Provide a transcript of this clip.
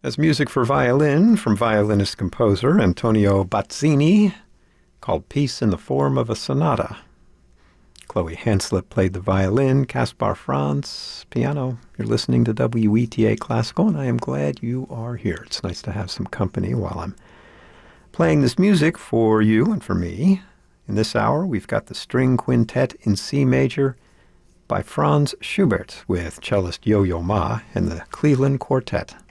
As music for violin from violinist-composer Antonio Bazzini, called Peace in the Form of a Sonata. Chloe Hanslip played the violin, Caspar Franz, piano. You're listening to WETA Classical, and I am glad you are here. It's nice to have some company while I'm playing this music for you and for me. In this hour, we've got the String Quintet in C major by Franz Schubert with cellist Yo-Yo Ma and the Cleveland Quartet.